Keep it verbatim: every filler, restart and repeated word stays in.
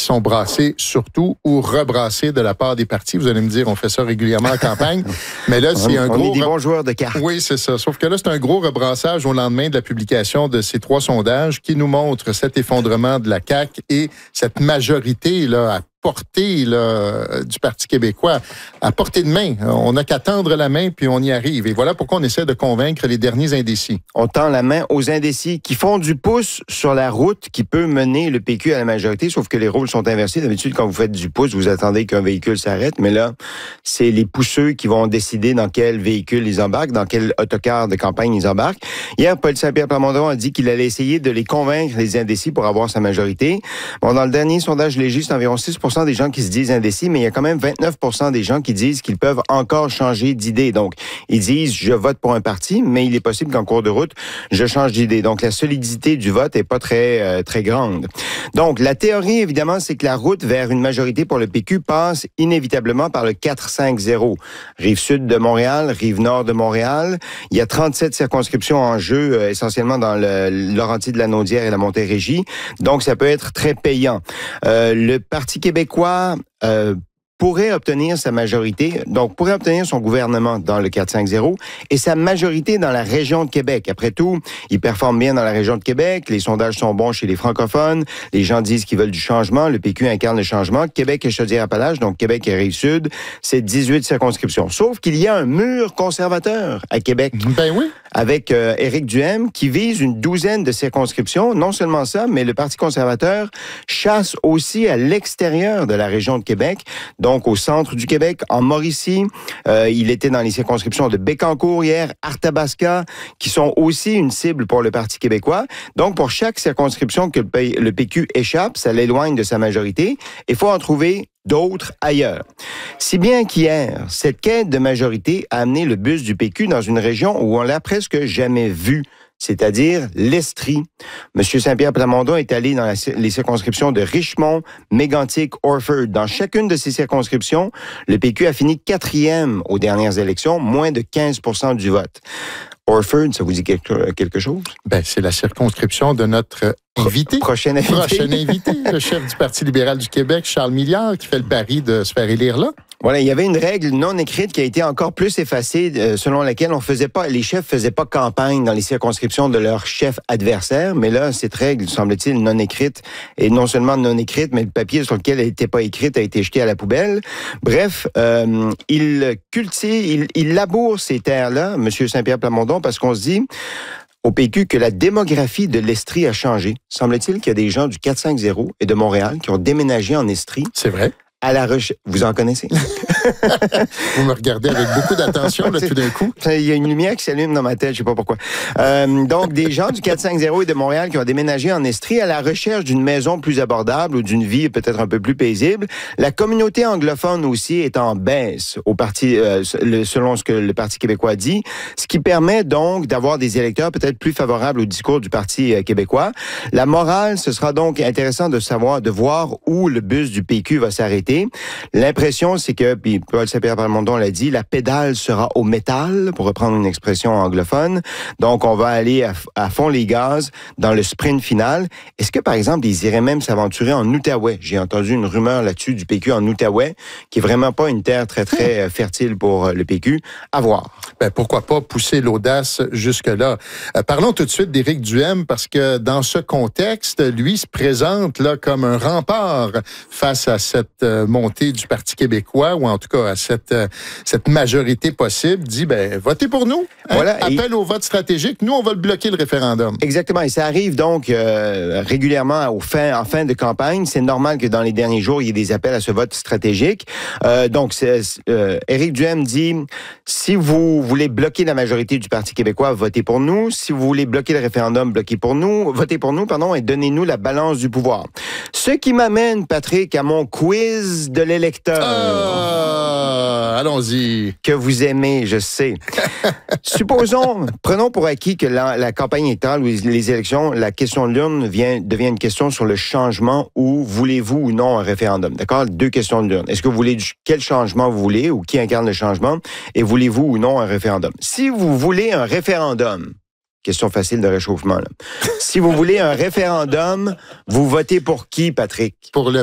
sont brassés surtout ou rebrassés de la part des partis. Vous allez me dire, on fait ça régulièrement en campagne. Mais là, c'est on, un on gros... est des bons joueurs de cartes. Oui, c'est ça. Sauf que là, c'est un gros rebrassage au lendemain de la publication de ces trois sondages qui nous montrent cet effondrement de la C A Q et cette majorité là, à portée là, du Parti québécois, à portée de main. On n'a qu'à tendre la main, puis on y arrive. Et voilà pourquoi on essaie de convaincre les derniers indécis. On tend la main aux indécis qui font du pouce sur la route qui peut mener le P Q à la majorité, sauf que les rôles sont inversés. D'habitude, quand vous faites du pouce, vous attendez qu'un véhicule s'arrête, mais là, c'est les pousseux qui vont décider dans quel véhicule ils embarquent, dans quel autocar de campagne ils embarquent. Hier, Paul Saint-Pierre Plamondon a dit qu'il allait essayer de les convaincre, les indécis, pour avoir sa majorité. Bon, dans le dernier sondage léger, c'est environ six pour cent des gens qui se disent indécis, mais il y a quand même vingt-neuf pour cent des gens qui disent qu'ils peuvent encore changer d'idée. Donc, ils disent, je vote pour un parti, mais il est possible qu'en cours de route, je change d'idée. Donc, la solidité du vote est pas très, euh, très grande. Donc, la théorie, évidemment, c'est que la route vers une majorité pour le P Q passe inévitablement par le quatre cinq zéro. Rive sud de Montréal, rive nord de Montréal. Il y a trente-sept circonscriptions en jeu, euh, essentiellement dans le Laurentides-la-Naudière et la Montérégie. Donc, ça peut être très payant. Euh, le Parti québécois Euh, pourrait obtenir sa majorité, donc pourrait obtenir son gouvernement dans le quatre cinq zéro et sa majorité dans la région de Québec. Après tout, il performe bien dans la région de Québec, les sondages sont bons chez les francophones, les gens disent qu'ils veulent du changement, le P Q incarne le changement. Québec et Chaudière-Appalaches, donc Québec et Rive-Sud, c'est dix-huit circonscriptions. Sauf qu'il y a un mur conservateur à Québec. Ben oui. Avec euh, Éric Duhaime, qui vise une douzaine de circonscriptions. Non seulement ça, mais le Parti conservateur chasse aussi à l'extérieur de la région de Québec, donc au centre du Québec, en Mauricie. Euh, il était dans les circonscriptions de Bécancour hier, Arthabasca, qui sont aussi une cible pour le Parti québécois. Donc, pour chaque circonscription que le P Q échappe, ça l'éloigne de sa majorité. Il faut en trouver d'autres ailleurs. Si bien qu'hier, cette quête de majorité a amené le bus du P Q dans une région où on l'a presque jamais vu, c'est-à-dire l'Estrie. Monsieur Saint-Pierre Plamondon est allé dans la, les circonscriptions de Richmond, Mégantic, Orford. Dans chacune de ces circonscriptions, le P Q a fini quatrième aux dernières élections, moins de quinze pour cent du vote. Orford, ça vous dit quelque, quelque chose? Ben, c'est la circonscription de notre invité. Prochain invité. Prochain invité, le chef du Parti libéral du Québec, Charles Milliard, qui fait le pari de se faire élire là. Voilà, il y avait une règle non écrite qui a été encore plus effacée, euh, selon laquelle on faisait pas, les chefs faisaient pas campagne dans les circonscriptions de leur chef adversaire. Mais là, cette règle, semble-t-il, non écrite, et non seulement non écrite, mais le papier sur lequel elle n'était pas écrite a été jeté à la poubelle. Bref, euh, il cultive, il, il laboure ces terres-là, Monsieur Saint-Pierre Plamondon, parce qu'on se dit au P Q que la démographie de l'Estrie a changé. Semble-t-il qu'il y a des gens du quatre cinq zéro et de Montréal qui ont déménagé en Estrie. C'est vrai. À la recherche. Vous en connaissez? Vous me regardez avec beaucoup d'attention, là, tout d'un coup. Il y a une lumière qui s'allume dans ma tête, je sais pas pourquoi. Euh, donc, des gens du quatre cinq zéro et de Montréal qui ont déménagé en Estrie à la recherche d'une maison plus abordable ou d'une vie peut-être un peu plus paisible. La communauté anglophone aussi est en baisse au parti, euh, selon ce que le Parti québécois dit, ce qui permet donc d'avoir des électeurs peut-être plus favorables au discours du Parti euh, québécois. La morale, ce sera donc intéressant de savoir, de voir où le bus du P Q va s'arrêter. L'impression, c'est que, puis Paul Saint-Pierre Plamondon l'a dit, la pédale sera au métal, pour reprendre une expression anglophone. Donc, on va aller à, à fond les gaz dans le sprint final. Est-ce que, par exemple, ils iraient même s'aventurer en Outaouais? J'ai entendu une rumeur là-dessus du P Q en Outaouais, qui est vraiment pas une terre très, très fertile pour le P Q. À voir. Ben, pourquoi pas pousser l'audace jusque-là? Euh, parlons tout de suite d'Éric Duhaime, parce que dans ce contexte, lui se présente là comme un rempart face à cette euh, montée du Parti québécois, ou en tout cas à cette, euh, cette majorité possible, dit, ben, votez pour nous. Hein? Voilà, Appel et... au vote stratégique. Nous, on va le bloquer, le référendum. Exactement. Et ça arrive donc euh, régulièrement au fin, en fin de campagne. C'est normal que dans les derniers jours, il y ait des appels à ce vote stratégique. Euh, donc, c'est, euh, Éric Duhaime dit, si vous voulez bloquer la majorité du Parti québécois, votez pour nous. Si vous voulez bloquer le référendum, bloquez pour nous. Votez pour nous, pardon, et donnez-nous la balance du pouvoir. Ce qui m'amène, Patrick, à mon quiz de l'électeur. Ah, allons-y. Que vous aimez, je sais. Supposons, prenons pour acquis que la, la campagne électorale ou les élections, la question de l'urne vient, devient une question sur le changement ou voulez-vous ou non un référendum. D'accord? Deux questions de l'urne. Est-ce que vous voulez du, quel changement vous voulez ou qui incarne le changement et voulez-vous ou non un référendum? Si vous voulez un référendum, question facile de réchauffement, là. Si vous voulez un référendum, vous votez pour qui, Patrick? Pour le